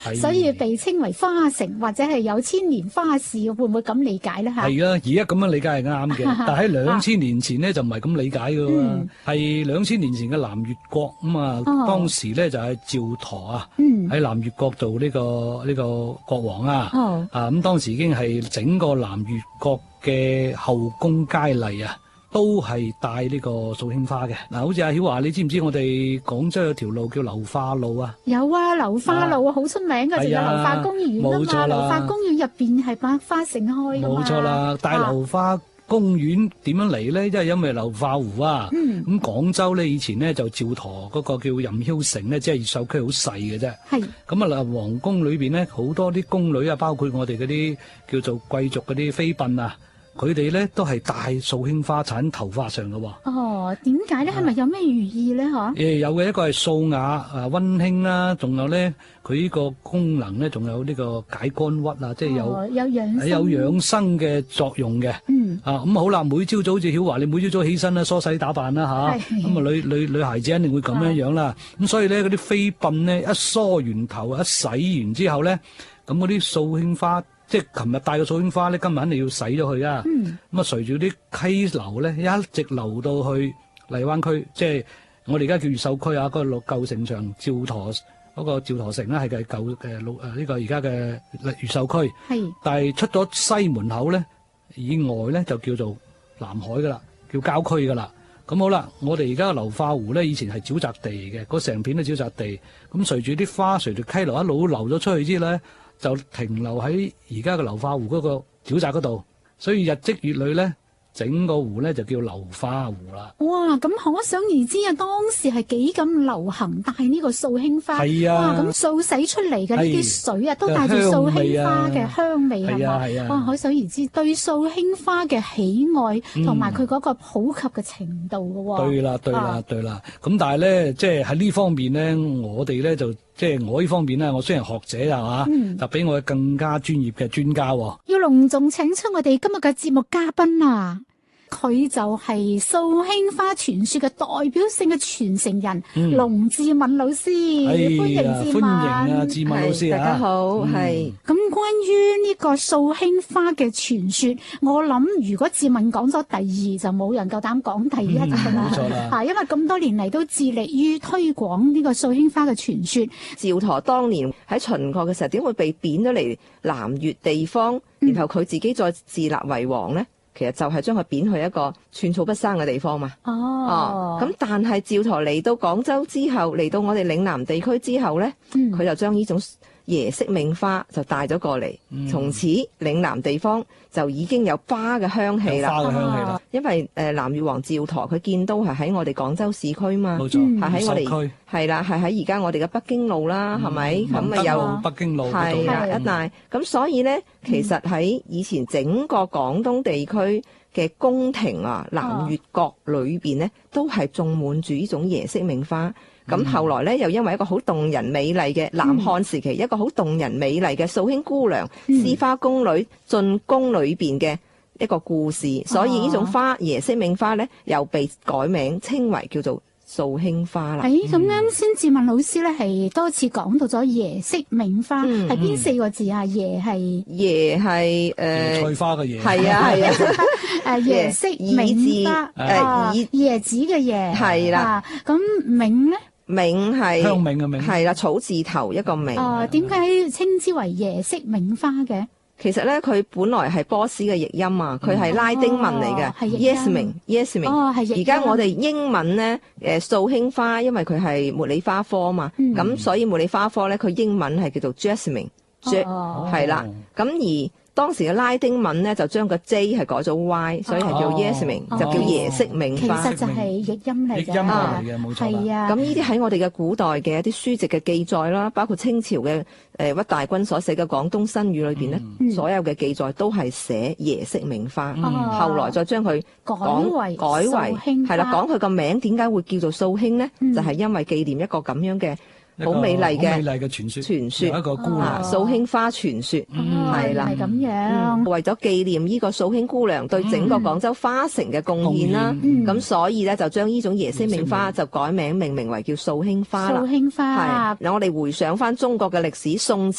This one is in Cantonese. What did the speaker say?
所以被稱為花城或者係有千年花市，會唔會咁理解咧？嚇， 係啊，而家咁樣理解係啱嘅，但喺2000年前咧就唔係咁理解㗎喎，係2000年前嘅南越國咁啊，當時咧就係趙佗啊，喺南越國做呢個國王啊，咁當時已經係整個南越國嘅後宮佳麗啊，都係帶呢個素馨花嘅。嗱，好似阿曉華，你知唔知我哋廣州有條路叫流花路啊？ 有啊，流花路啊，好出名嘅，仲有流花公園啊嘛。流花公園入邊係百花盛開㗎嘛。冇錯啦，但係流花公園點樣嚟咧？即係因為流花湖啊。咁廣州咧以前咧就趙佗嗰個叫任囂城咧，即係越秀區好細嘅啫。係。咁啊，皇宮裏邊咧好多啲宮女啊，包括我哋嗰啲叫做貴族嗰啲妃嬪啊。佢哋咧都係帶素馨花插喺頭髮上嘅喎。哦，點解咧？係咪有咩寓意咧？嚇？有嘅，一個係素雅溫馨啦，仲有咧佢呢個功能咧，仲有呢個解肝鬱啊，即係有養生嘅作用嘅。咁好啦，每朝早好似曉華，你每朝早起身啦，梳洗打扮啦嚇。咁啊，女孩子肯定會咁樣啦。咁所以咧，嗰啲妃嬪咧一梳完頭，一洗完之後咧，咁嗰啲素馨花。即係琴日帶個素馨花咧，今日肯定要洗咗佢啊！咁啊，隨住啲溪流咧，一直流到去荔灣區，即係我哋而家叫越秀區啊，嗰個舊城牆趙佗嗰個趙佗城咧，係嘅舊呢個而家嘅越秀區。係，但係出咗西門口咧，以外咧就叫做南海噶啦，叫郊區噶啦。咁好啦，我哋而家嘅流花湖咧，以前係沼澤地嘅，嗰成片都沼澤地。咁隨住啲花，隨住溪流一路流咗出去之後咧，就停留喺而家嘅流花湖嗰個沼澤嗰度，所以日積月累咧，整個湖咧就叫流花湖啦。哇！咁可想而知啊，當時係幾咁流行帶呢個素馨花。係啊！哇！咁素洗出嚟嘅呢啲水啊，都帶住素馨花嘅香味係嘛？係啊！哇！可想而知對素馨花嘅喜愛同埋佢嗰個普及嘅程度嘅喎。對啦。咁但係咧，即係喺呢方面咧，我哋咧就。即係我呢方面咧，我雖然學者啊就比我更加專業嘅專家。要隆重請出我哋今日嘅節目嘉賓啊！佢就係素馨花傳說嘅代表性嘅傳承人，龍志敏老師。歡迎志敏。歡迎啊，志敏老師啊！大家好，係。咁關於呢個素馨花嘅傳說，我諗如果志敏講咗第二，就冇人夠膽講第一㗎啦。冇錯啦。因為咁多年嚟都致力於推廣呢個素馨花嘅傳說。 趙佗當年喺秦國嘅時候，點會被貶咗嚟南越地方，然後佢自己再自立為王呢？其實就係將佢貶去一個寸草不生嘅地方嘛。咁但係趙佗嚟到廣州之後，嚟到我哋嶺南地區之後呢，佢就將呢種椰色茗花就帶咗過嚟，從此嶺南地方就已經有花嘅香氣啦。因為南越王趙佗佢建都係喺我哋廣州市區嘛，冇錯，係喺我哋係啦，係喺而家我哋嘅北京路啦，係咪？咁啊有北京路係啦一帶，咁所以呢，其實喺以前整個廣東地區嘅宮廷啊，南越國裏邊呢，都係種滿住呢種椰色茗花。咁後來咧，又因為一個好動人美麗嘅南漢時期，一個好動人美麗嘅素馨姑娘絲花宮女進宮裏邊嘅一個故事，所以呢種花椰色茗花咧，又被改名稱為叫做素馨花啦。 咁啱先志敏老師咧係多次講到咗椰色茗花，係邊4個字啊？椰係菜花嘅椰， 係啊，椰色茗花，椰子嘅椰係啦。咁茗咧？ 茗係香茗嘅茗， 係啦，草字頭一個茗。 點解稱之為椰色茗花嘅？ 其實咧，佢本來係波斯嘅譯音啊，佢係拉丁文嚟嘅。Yasmin。而家我哋英文咧，素馨花，因為佢係茉莉花科嘛，咁所以茉莉花科咧，佢英文係叫做 Jasmine，係啦。咁而當時嘅拉丁文咧就將個 J 係改咗 Y， 所以係叫 Yasmin，就叫椰色茗花。 其實就係譯音嚟嘅， 冇錯。 係啊。 咁呢啲喺我哋嘅古代嘅一啲書籍嘅記載啦，包括清朝嘅屈大均所寫嘅《廣東新語》裏邊咧，所有嘅記載都係寫椰色茗花。後來再將佢改為係啦，講佢個名點解會叫做素馨咧？就係因為紀念一個咁樣嘅好美麗嘅傳說，有一個姑娘素馨花傳說，係啦， 係咁樣。 為咗紀念呢個素馨姑娘對整個廣州花城嘅貢獻啦，咁所以咧就將呢種椰色命花就改名命名為叫素馨花啦。 素馨花係嗱，我哋回想翻中國嘅歷史，宋